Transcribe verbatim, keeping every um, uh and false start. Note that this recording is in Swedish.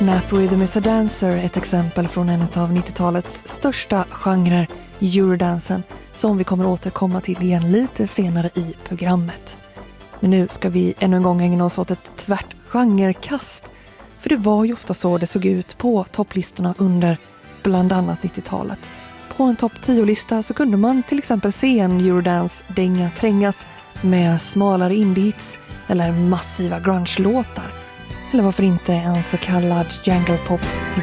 Snap Rhythm is a Dancer, ett exempel från en av nittiotalets största genrer, Eurodansen, som vi kommer återkomma till igen lite senare i programmet. Men nu ska vi ännu en gång ägna oss åt ett tvärt genrekast, för det var ju ofta så det såg ut på topplistorna under bland annat nittiotalet. På en topp tio-lista så kunde man till exempel se en Eurodance-dänga trängas med smalare indie-hits eller massiva grunge-låtar. Eller varför inte en så kallad jangle pop